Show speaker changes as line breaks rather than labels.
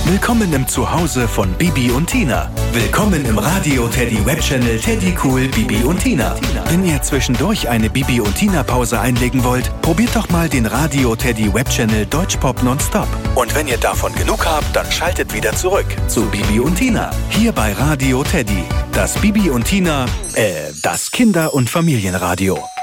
Willkommen im Zuhause von Bibi und Tina. Willkommen im Radio Teddy Webchannel Teddy Cool Bibi und Tina. Wenn ihr zwischendurch eine Bibi und Tina Pause einlegen wollt, probiert doch mal den Radio Teddy Webchannel Deutschpop Nonstop. Und wenn ihr davon genug habt, dann schaltet wieder zurück zu Bibi und Tina. Hier bei Radio Teddy. Das Bibi und Tina, das Kinder- und Familienradio.